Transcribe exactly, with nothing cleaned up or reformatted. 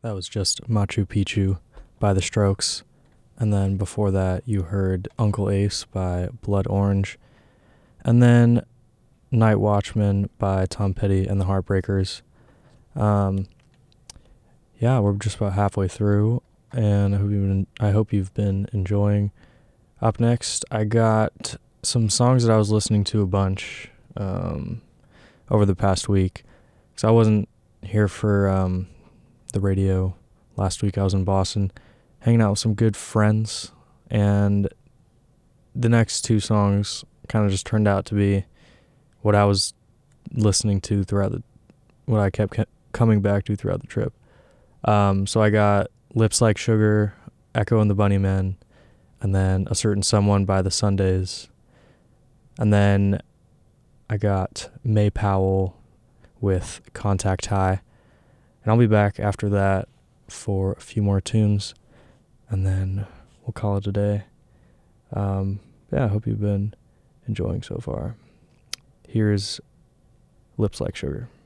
That was just Machu Picchu by The Strokes. And then before that, you heard Uncle Ace by Blood Orange. And then Night Watchman by Tom Petty and the Heartbreakers. Um, yeah, we're just about halfway through, and I hope you've been, I hope you've been enjoying. Up next, I got some songs that I was listening to a bunch um, over the past week. Because I wasn't here for um, the radio last week. I was in Boston hanging out with some good friends, and the next two songs kind of just turned out to be what I was listening to throughout the, what I kept ke- coming back to throughout the trip. Um, so I got Lips Like Sugar, Echo and the Bunnymen, and then A Certain Someone by the Sundays. And then I got May Powell with Contact High. And I'll be back after that for a few more tunes, and then we'll call it a day. Um, yeah, I hope you've been enjoying so far. Here's Lips Like Sugar.